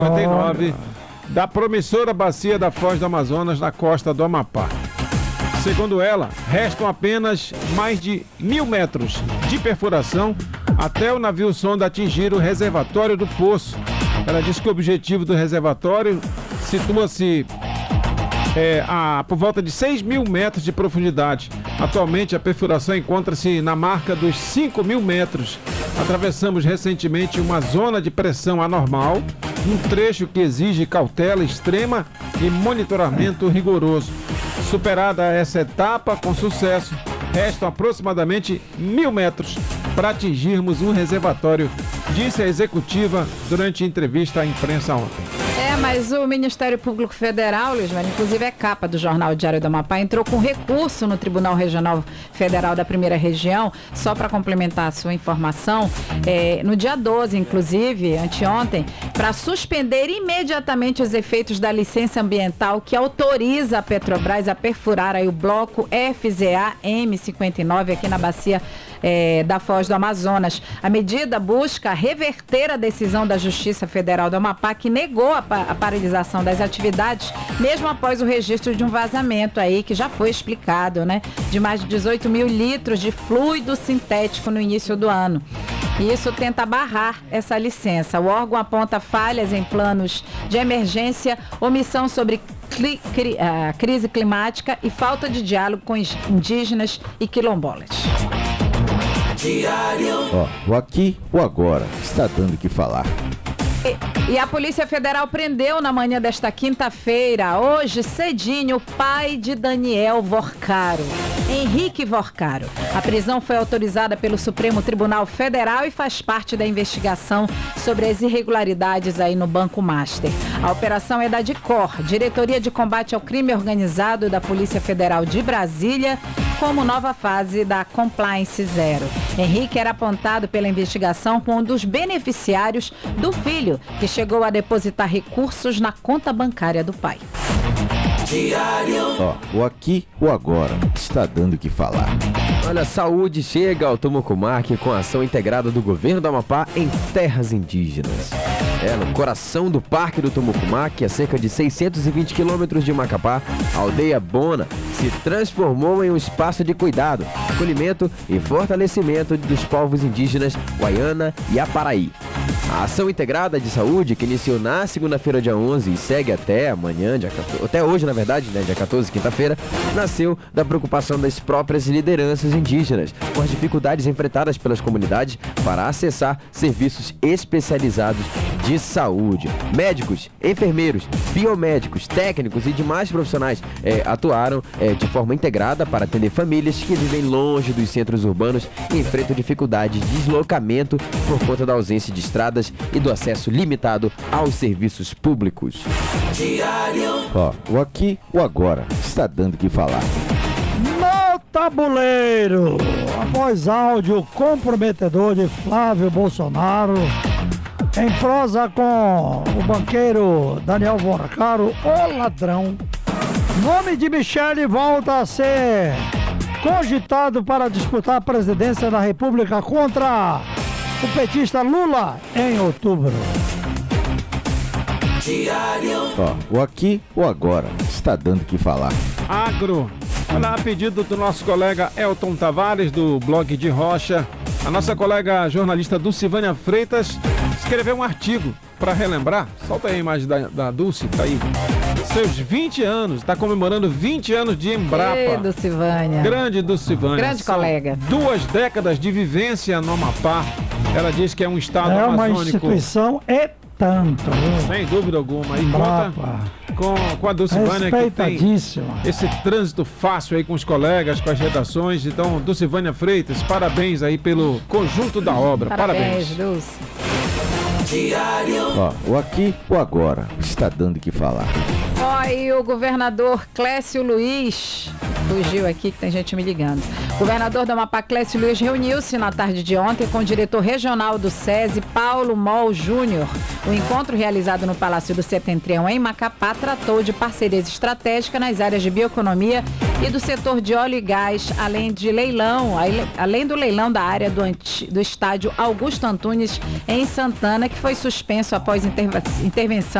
59 da promissora bacia da Foz do Amazonas na costa do Amapá. Segundo ela, restam apenas mais de 1.000 metros de perfuração até o navio sonda atingir o reservatório do poço. Ela diz que o objetivo do reservatório situa-se por volta de 6.000 metros de profundidade. Atualmente a perfuração encontra-se na marca dos 5.000 metros. Atravessamos recentemente uma zona de pressão anormal, um trecho que exige cautela extrema e monitoramento rigoroso. Superada essa etapa com sucesso, restam aproximadamente 1.000 metros para atingirmos um reservatório, disse a executiva durante entrevista à imprensa ontem. Mas o Ministério Público Federal, Luiz Melo, inclusive é capa do jornal Diário do Amapá, entrou com recurso no Tribunal Regional Federal da Primeira Região, só para complementar a sua informação, no dia 12, inclusive, anteontem, para suspender imediatamente os efeitos da licença ambiental que autoriza a Petrobras a perfurar aí o bloco FZA M59 aqui na bacia da Foz do Amazonas. A medida busca reverter a decisão da Justiça Federal do Amapá, que negou a paralisação das atividades, mesmo após o registro de um vazamento aí, que já foi explicado, né? De mais de 18 mil litros de fluido sintético no início do ano. E isso tenta barrar essa licença. O órgão aponta falhas em planos de emergência, omissão sobre crise climática e falta de diálogo com indígenas e quilombolas. O aqui, o agora, está dando o que falar. E a Polícia Federal prendeu na manhã desta quinta-feira, hoje cedinho, o pai de Daniel Vorcaro, Henrique Vorcaro. A prisão foi autorizada pelo Supremo Tribunal Federal e faz parte da investigação sobre as irregularidades aí no Banco Master. A operação é da DICOR, Diretoria de Combate ao Crime Organizado da Polícia Federal de Brasília, como nova fase da Compliance Zero. Henrique era apontado pela investigação como um dos beneficiários do filho, que chegou a depositar recursos na conta bancária do pai. O aqui, o agora, está dando o que falar. Olha, saúde chega ao Tomocumaque com a ação integrada do governo do Amapá em terras indígenas. No coração do Parque do Tomocumaque, a cerca de 620 quilômetros de Macapá, a aldeia Bona se transformou em um espaço de cuidado, acolhimento e fortalecimento dos povos indígenas Guaiana e Aparaí. A ação integrada de saúde, que iniciou na segunda-feira, dia 11, e segue até amanhã, até hoje, na verdade, né, dia 14, quinta-feira, nasceu da preocupação das próprias lideranças indígenas com as dificuldades enfrentadas pelas comunidades para acessar serviços especializados de saúde. Médicos, enfermeiros, biomédicos, técnicos e demais profissionais atuaram de forma integrada para atender famílias que vivem longe dos centros urbanos e enfrentam dificuldade de deslocamento por conta da ausência de estradas e do acesso limitado aos serviços públicos. O aqui, o agora, está dando o que falar. No tabuleiro, após áudio comprometedor de Flávio Bolsonaro, em prosa com o banqueiro Daniel Vorcaro, o ladrão, nome de Michele volta a ser cogitado para disputar a presidência da República contra o petista Lula em outubro. O aqui, o agora, está dando o que falar. Agro. Olha, a pedido do nosso colega Elton Tavares, do blog de Rocha, a nossa colega jornalista Dulcivânia Freitas escreveu um artigo para relembrar. Solta aí a imagem da Dulce, tá aí. Seus 20 anos, está comemorando 20 anos de Embrapa. Ei, Dulcivânia. Grande Dulcivânia. Grande colega. 2 décadas de vivência no Amapá. Ela diz que é um estado amazônico. É uma instituição tanto. Sem dúvida alguma. E conta com a Dulcivânia, que tem esse trânsito fácil aí com os colegas, com as redações. Então, Dulcivânia Freitas, parabéns aí pelo conjunto da obra. Parabéns. Dulce. O aqui, o agora, está dando o que falar. E o governador Clécio Luiz Fugiu aqui que tem gente me ligando. O governador do Amapá, Clécio Luiz, reuniu-se na tarde de ontem com o diretor regional do SESI, Paulo Moll Júnior. O encontro realizado no Palácio do Setentrião, em Macapá, tratou de parcerias estratégicas nas áreas de bioeconomia e do setor de óleo e gás, além do leilão da área do estádio Augusto Antunes, em Santana, que foi suspenso após intervenção